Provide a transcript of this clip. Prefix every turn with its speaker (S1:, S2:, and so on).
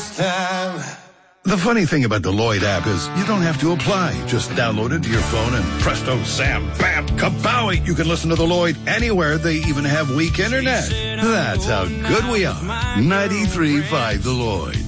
S1: first time.
S2: The funny thing about the Lloyd app is you don't have to apply. Just download it to your phone and presto, Sam, bam, kabowie. You can listen to the Lloyd anywhere. They even have weak internet. That's how good we are. 93.5 The Lloyd.